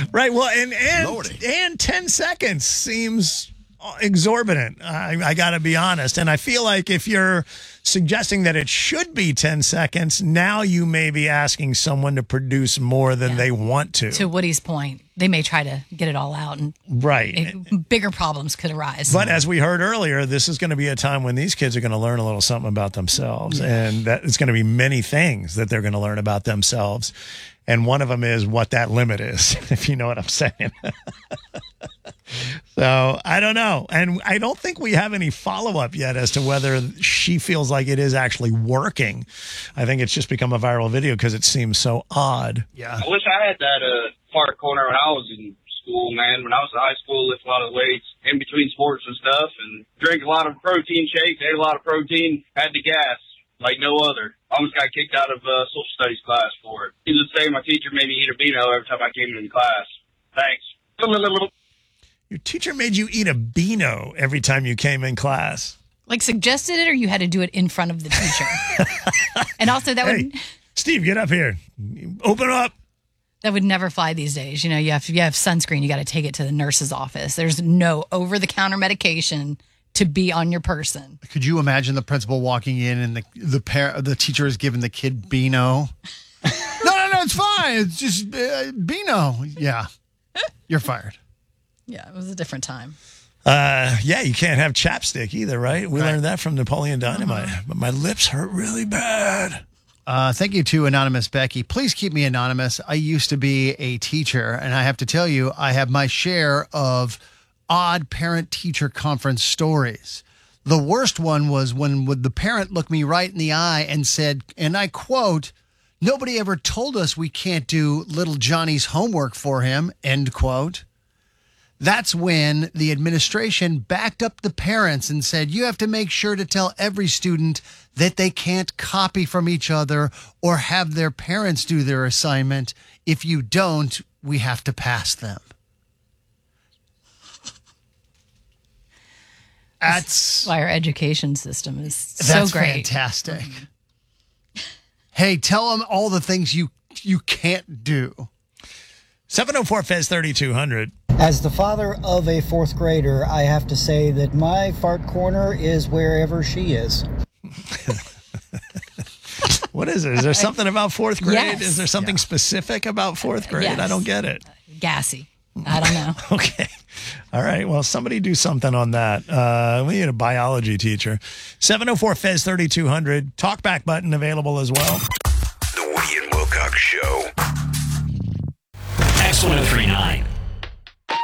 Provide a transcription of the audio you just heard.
Right. Well, and 10 seconds seems exorbitant. I got to be honest. And I feel like if you're suggesting that it should be 10 seconds, now you may be asking someone to produce more than they want to. To Woody's point, they may try to get it all out, and bigger problems could arise. But as we heard earlier, this is going to be a time when these kids are going to learn a little something about themselves, and that it's going to be many things that they're going to learn about themselves. And one of them is what that limit is, if you know what I'm saying. So I don't know. And I don't think we have any follow-up yet as to whether she feels like it is actually working. I think it's just become a viral video because it seems so odd. Yeah. I wish I had that fart corner when I was in school, man. When I was in high school, lift a lot of weights in between sports and stuff, and drink a lot of protein shakes, ate a lot of protein, had the gas like no other. I almost got kicked out of social studies class for it. He was saying my teacher made me eat a Beano every time I came into class. Thanks. Your teacher made you eat a Beano every time you came in class? Like suggested it, or you had to do it in front of the teacher? And also that would... Steve, get up here. Open up. That would never fly these days. You know, you have sunscreen. You got to take it to the nurse's office. There's no over-the-counter medication to be on your person. Could you imagine the principal walking in and the teacher is giving the kid Beano? No, it's fine. It's just Beano. Yeah, you're fired. Yeah, it was a different time. You can't have chapstick either, right? We learned that from Napoleon Dynamite. But my lips hurt really bad. Thank you to Anonymous Becky. Please keep me anonymous. I used to be a teacher, and I have to tell you, I have my share of odd parent-teacher conference stories. The worst one was when would the parent look me right in the eye and said, and I quote, "Nobody ever told us we can't do little Johnny's homework for him," end quote. That's when the administration backed up the parents and said, you have to make sure to tell every student that they can't copy from each other or have their parents do their assignment. If you don't, we have to pass them. That's why our education system is so great. Fantastic. Hey, tell them all the things you can't do. 704-FEZ-3200. As the father of a fourth grader, I have to say that my fart corner is wherever she is. What is it? Is there something about fourth grade? Yes. Is there something specific about fourth grade? Yes. I don't get it. Gassy. I don't know. Okay. All right. Well, somebody do something on that. We need a biology teacher. 704-FEZ-3200. Talkback button available as well. The Woody and Wilcox Show. X1039.